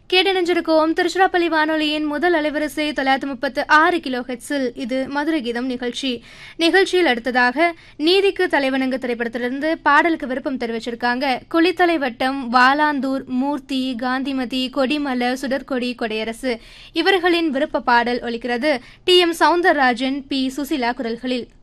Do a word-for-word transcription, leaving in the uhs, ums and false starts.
கேட்டணிஞ்சிருக்கோம் திருச்சிராப்பள்ளி வானொலியின் முதல் அலைவரிசை தொள்ளாயிரத்து முப்பத்து ஆறு கிலோ ஹெட்ஸில் இது மதுரை கீதம் நிகழ்ச்சி. நிகழ்ச்சியில் அடுத்ததாக நீதிக்கு தலைவணங்கு திரைப்படத்திலிருந்து பாடலுக்கு விருப்பம் தெரிவிச்சிருக்காங்க. குளித்தலை வட்டம் வாலாந்தூர் மூர்த்தி, காந்திமதி, கொடிமலை, சுடற்கொடி, கொடையரசு இவர்களின் விருப்ப பாடல் ஒலிக்கிறது. D M Soundararajan, B Susheela குரல்களில்.